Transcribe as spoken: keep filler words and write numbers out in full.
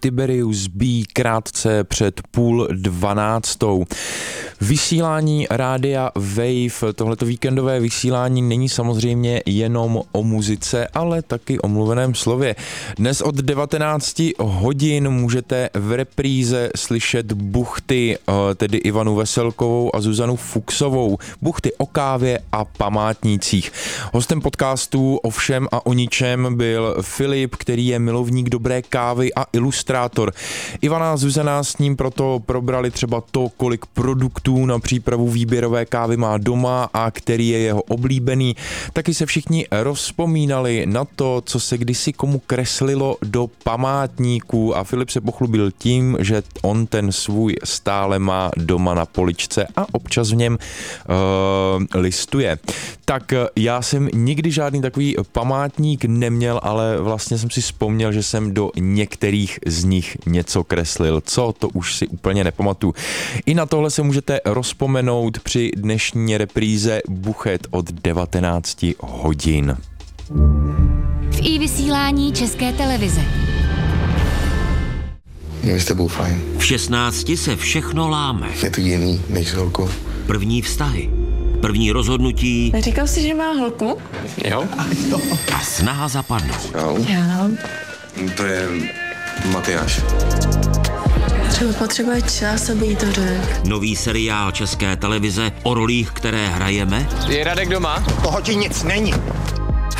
Tiberius B krátce před půl dvanáctou. Vysílání rádia Wave, tohleto víkendové vysílání není samozřejmě jenom o muzice, ale taky o mluveném slově. Dnes od devatenácti hodin můžete v repríze slyšet buchty, tedy Ivanu Veselkovou a Zuzanu Fuchsovou. Buchty o kávě a památnících. Hostem podcastu O všem a o ničem byl Filip, který je milovník dobré kávy a ilustrátor. Ivana a Zuzana s ním proto probrali třeba to, kolik produktů na přípravu výběrové kávy má doma a který je jeho oblíbený. Taky se všichni rozpomínali na to, co se kdysi komu kreslilo do památníků a Filip se pochlubil tím, že on ten svůj stále má doma na poličce a občas v něm uh, listuje. Tak já jsem nikdy žádný takový památník neměl, ale vlastně jsem si vzpomněl, že jsem do některých z nich něco kreslil. Co, to už si úplně nepamatuju. I na tohle se můžete rozpomenout při dnešní repríze Buchet od devatenácti hodin. V i-vysílání České televize. Je s tebou fajn. V šestnácti se všechno láme. Je to jiný než s holkou. První vztahy, první rozhodnutí. Neříkal jsi, že má holku? Jo. A snaha zapadnout. Jo. Já. To je Matyáš. Třeba potřebuje čas, aby jí to řekl. Nový seriál České televize o rolích, které hrajeme. Je Radek doma? Toho ti nic není.